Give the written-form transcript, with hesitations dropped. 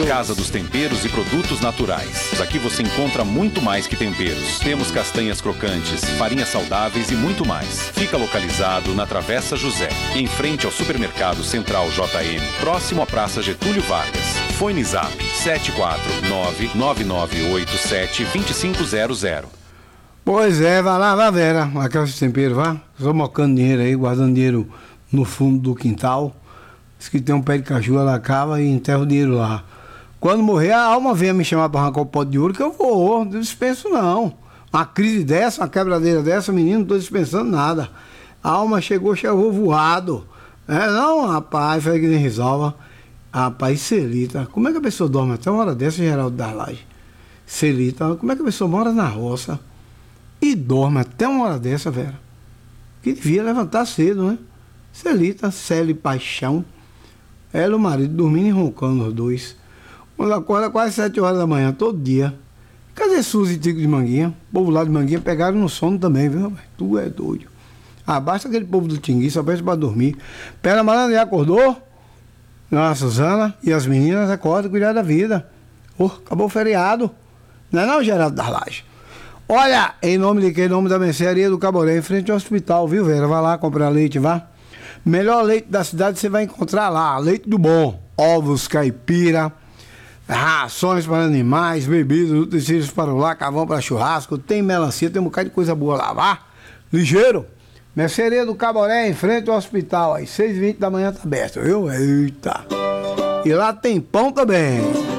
Casa dos Temperos e Produtos Naturais. Aqui você encontra muito mais que temperos. Temos castanhas crocantes, farinhas saudáveis e muito mais. Fica localizado na Travessa José, em frente ao Supermercado Central JM, próximo à Praça Getúlio Vargas. Fone Zap 749-9987-2500. Pois é, vai lá, vai, Vera, a Casa dos Temperos, vá. Só mocando dinheiro aí, guardando dinheiro no fundo do quintal. Diz que tem um pé de caju, ela cava e enterra o dinheiro lá. Quando morrer, a alma venha me chamar para arrancar o pote de ouro, que eu vou, não dispenso não. Uma crise dessa, uma quebradeira dessa, menino, não estou dispensando nada. A alma chegou voado. É, não, rapaz, foi que nem resolva. Rapaz, Celita, como é que a pessoa dorme até uma hora dessa, Geraldo das Lajes? Celita, como é que a pessoa mora na roça e dorme até uma hora dessa, Vera? Que devia levantar cedo, né? Celita, Célia e Paixão. Ela e o marido dormindo e roncando os dois. Ela acorda quase 7 horas da manhã, todo dia. Cadê Suzy e Tico de Manguinha? O povo lá de Manguinha pegaram no sono também, viu, rapaz? Tu é doido. Basta aquele povo do Tingui, só pensa pra dormir. Pera Malandra já acordou? A Suzana e as meninas acordam e cuidar da vida. Acabou o feriado. Não é não, Geraldo das Lajes? Olha, em nome de quem? Em nome da Mercearia do Caboré, em frente ao hospital, viu, Vera? Vai lá comprar leite, vá. Melhor leite da cidade você vai encontrar lá. Leite do bom. Ovos, caipira, rações para animais, bebidas, utensílios para o lar, carvão para churrasco. Tem melancia, tem um bocado de coisa boa lá, vá. Ligeiro. Mercearia do Caboré, em frente ao hospital. Às 6h20 da manhã tá aberto, viu? Eita. E lá tem pão também.